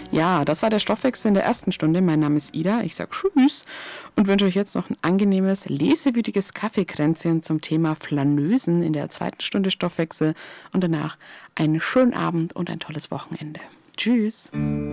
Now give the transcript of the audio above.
Ja, das war der Stoffwechsel in der ersten Stunde. Mein Name ist Ida. Ich sage Tschüss und wünsche euch jetzt noch ein angenehmes, lesewütiges Kaffeekränzchen zum Thema Flanösen in der zweiten Stunde Stoffwechsel und danach einen schönen Abend und ein tolles Wochenende. Tschüss.